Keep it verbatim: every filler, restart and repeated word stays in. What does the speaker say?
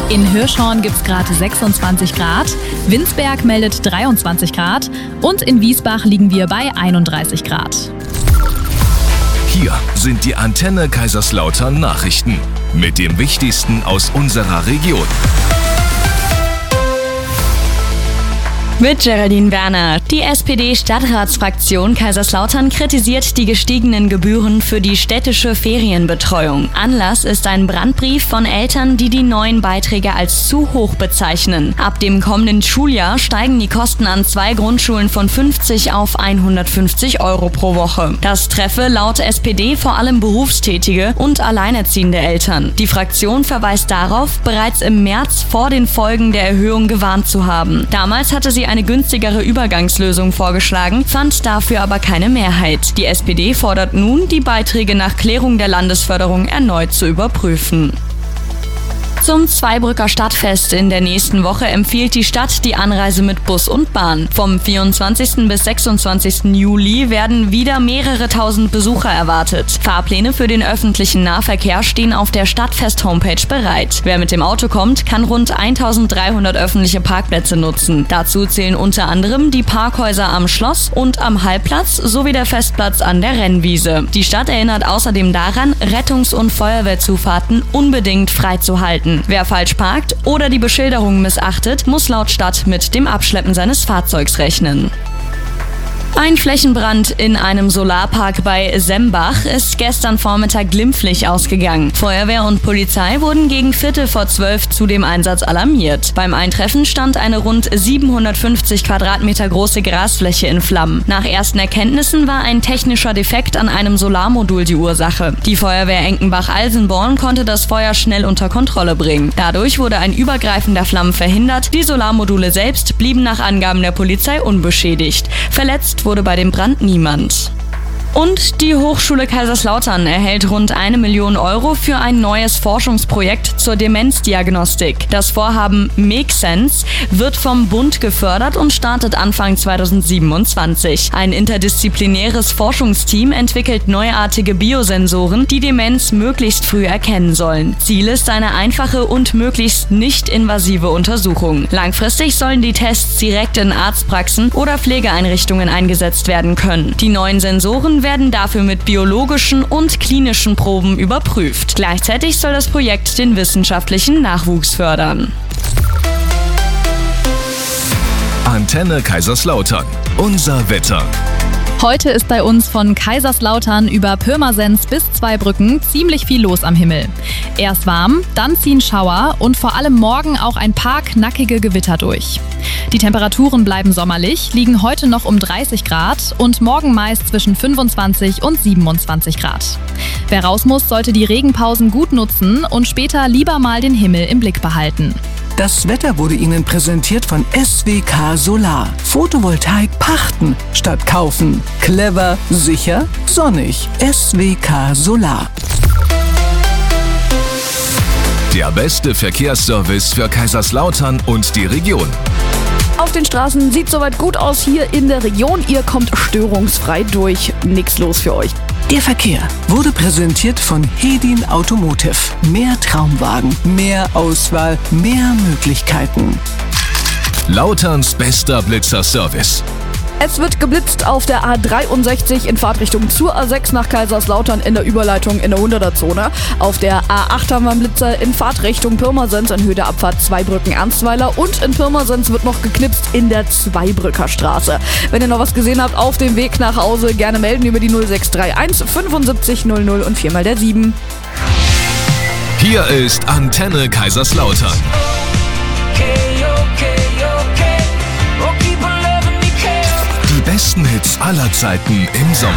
In Hirschhorn gibt es gerade sechsundzwanzig Grad, Winsberg meldet dreiundzwanzig Grad und in Wiesbach liegen wir bei einunddreißig Grad. Hier sind die Antenne Kaiserslautern Nachrichten mit dem Wichtigsten aus unserer Region. Mit Geraldine Werner. Die S P D-Stadtratsfraktion Kaiserslautern kritisiert die gestiegenen Gebühren für die städtische Ferienbetreuung. Anlass ist ein Brandbrief von Eltern, die die neuen Beiträge als zu hoch bezeichnen. Ab dem kommenden Schuljahr steigen die Kosten an zwei Grundschulen von fünfzig auf hundertfünfzig Euro pro Woche. Das treffe laut S P D vor allem berufstätige und alleinerziehende Eltern. Die Fraktion verweist darauf, bereits im März vor den Folgen der Erhöhung gewarnt zu haben. Damals hatte sie eine günstigere Übergangslösung vorgeschlagen, fand dafür aber keine Mehrheit. Die S P D fordert nun, die Beiträge nach Klärung der Landesförderung erneut zu überprüfen. Zum Zweibrücker Stadtfest in der nächsten Woche empfiehlt die Stadt die Anreise mit Bus und Bahn. Vom vierundzwanzigsten bis sechsundzwanzigsten Juli werden wieder mehrere tausend Besucher erwartet. Fahrpläne für den öffentlichen Nahverkehr stehen auf der Stadtfest-Homepage bereit. Wer mit dem Auto kommt, kann rund eintausenddreihundert öffentliche Parkplätze nutzen. Dazu zählen unter anderem die Parkhäuser am Schloss und am Hallplatz sowie der Festplatz an der Rennwiese. Die Stadt erinnert außerdem daran, Rettungs- und Feuerwehrzufahrten unbedingt freizuhalten. Wer falsch parkt oder die Beschilderung missachtet, muss laut Stadt mit dem Abschleppen seines Fahrzeugs rechnen. Ein Flächenbrand in einem Solarpark bei Sembach ist gestern Vormittag glimpflich ausgegangen. Feuerwehr und Polizei wurden gegen Viertel vor zwölf zu dem Einsatz alarmiert. Beim Eintreffen stand eine rund siebenhundertfünfzig Quadratmeter große Grasfläche in Flammen. Nach ersten Erkenntnissen war ein technischer Defekt an einem Solarmodul die Ursache. Die Feuerwehr Enkenbach-Alsenborn konnte das Feuer schnell unter Kontrolle bringen. Dadurch wurde ein Übergreifen der Flammen verhindert. Die Solarmodule selbst blieben nach Angaben der Polizei unbeschädigt. Verletzt wurde bei dem Brand niemand. Und die Hochschule Kaiserslautern erhält rund eine Million Euro für ein neues Forschungsprojekt zur Demenzdiagnostik. Das Vorhaben Make Sense wird vom Bund gefördert und startet Anfang zweitausendsiebenundzwanzig. Ein interdisziplinäres Forschungsteam entwickelt neuartige Biosensoren, die Demenz möglichst früh erkennen sollen. Ziel ist eine einfache und möglichst nicht invasive Untersuchung. Langfristig sollen die Tests direkt in Arztpraxen oder Pflegeeinrichtungen eingesetzt werden können. Die neuen Sensoren werden dafür mit biologischen und klinischen Proben überprüft. Gleichzeitig soll das Projekt den wissenschaftlichen Nachwuchs fördern. Antenne Kaiserslautern. Unser Wetter. Heute ist bei uns von Kaiserslautern über Pirmasens bis Zweibrücken ziemlich viel los am Himmel. Erst warm, dann ziehen Schauer und vor allem morgen auch ein paar knackige Gewitter durch. Die Temperaturen bleiben sommerlich, liegen heute noch um dreißig Grad und morgen meist zwischen fünfundzwanzig und siebenundzwanzig Grad. Wer raus muss, sollte die Regenpausen gut nutzen und später lieber mal den Himmel im Blick behalten. Das Wetter wurde Ihnen präsentiert von S W K Solar. Photovoltaik pachten statt kaufen. Clever, sicher, sonnig. S W K Solar. Der beste Verkehrsservice für Kaiserslautern und die Region. Auf den Straßen sieht soweit gut aus hier in der Region. Ihr kommt störungsfrei durch. Nix los für euch. Der Verkehr wurde präsentiert von Hedin Automotive. Mehr Traumwagen, mehr Auswahl, mehr Möglichkeiten. Lauterns bester Blitzer-Service. Es wird geblitzt auf der A dreiundsechzig in Fahrtrichtung zur A sechs nach Kaiserslautern in der Überleitung in der hunderter-Zone. Auf der A acht haben wir einen Blitzer in Fahrtrichtung Pirmasens in Höhe der Abfahrt Zweibrücken-Ernstweiler und in Pirmasens wird noch geknipst in der Zweibrücker Straße. Wenn ihr noch was gesehen habt auf dem Weg nach Hause, gerne melden über die null sechs drei eins fünfundsiebzig null null und viermal der sieben. Hier ist Antenne Kaiserslautern. Die besten Hits aller Zeiten im Sommer.